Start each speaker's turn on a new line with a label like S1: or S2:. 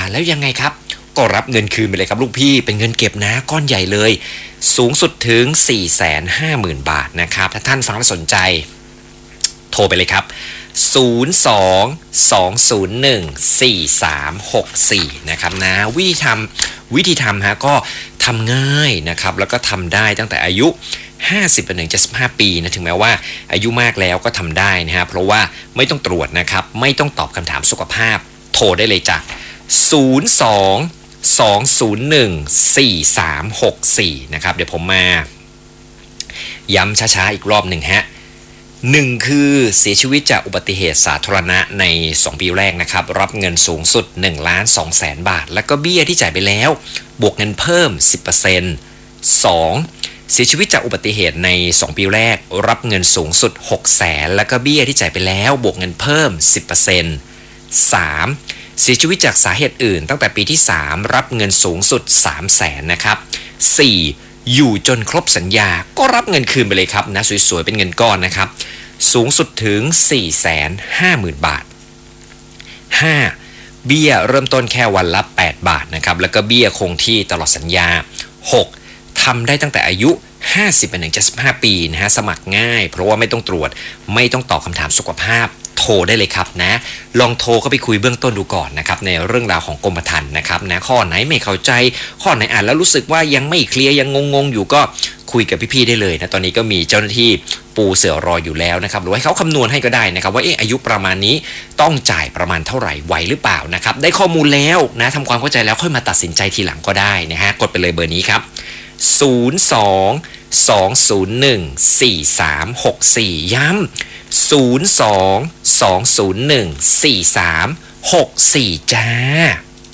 S1: แล้วยังไงครับก็รับเงินคืนไปเลยครับลูกพี่เป็นเงินเก็บนะก้อนใหญ่เลยสูงสุดถึง 450,000 บาทนะครับถ้าท่านฟังแล้วสนใจโทรไปเลยครับ02-201-4364นะครับนะวิธีทำฮะก็ทำง่ายนะครับแล้วก็ทำได้ตั้งแต่อายุ50ไปถึง75ปีนะถึงแม้ว่าอายุมากแล้วก็ทำได้นะฮะเพราะว่าไม่ต้องตรวจนะครับไม่ต้องตอบคำถามสุขภาพโทรได้เลยจ้ะ02-201-4364นะครับเดี๋ยวผมมาย้ำช้าๆอีกรอบหนึ่งฮะ1คือเสียชีวิตจากอุบัติเหตุสาธารณะใน2ปีแรกนะครับรับเงินสูงสุด 1,200,000 บาทแล้วก็เบี้ยที่จ่ายไปแล้วบวกเงินเพิ่ม 10% 2เสียชีวิตจากอุบัติเหตุใน2ปีแรกรับเงินสูงสุด 600,000แล้วก็เบี้ยที่จ่ายไปแล้วบวกเงินเพิ่ม 10% 3เสียชีวิตจากสาเหตุอื่นตั้งแต่ปีที่3รับเงินสูงสุด 300,000นะครับ4อยู่จนครบสัญญาก็รับเงินคืนไปเลยครับนะสวยๆเป็นเงินก้อนนะครับสูงสุดถึง 450,000 บาท 5. เบี้ยเริ่มต้นแค่วันละ8 บาทนะครับแล้วก็เบี้ยคงที่ตลอดสัญญา 6. ทำได้ตั้งแต่อายุ50ไปถึง75ปีนะฮะสมัครง่ายเพราะว่าไม่ต้องตรวจไม่ต้องตอบคำถามสุขภาพโทรได้เลยครับนะลองโทรเข้าไปคุยเบื้องต้นดูก่อนนะครับในเรื่องราวของกรมธรรม์นะครับนะข้อไหนไม่เข้าใจข้อไหนอ่านแล้วรู้สึกว่ายังไม่เคลียร์ยังงงๆอยู่ก็คุยกับพี่ๆได้เลยนะตอนนี้ก็มีเจ้าหน้าที่ปูเสือรออยู่แล้วนะครับหรือให้เขาคำนวณให้ก็ได้นะครับว่าอายุประมาณนี้ต้องจ่ายประมาณเท่าไหร่ไหวหรือเปล่านะครับได้ข้อมูลแล้วนะทำความเข้าใจแล้วค่อยมาตัดสินใจทีหลังก็ได้นะฮะกดไปเลยเบอร์นี้ครับ02-201-4364ย้ำ02-201-4364จ้า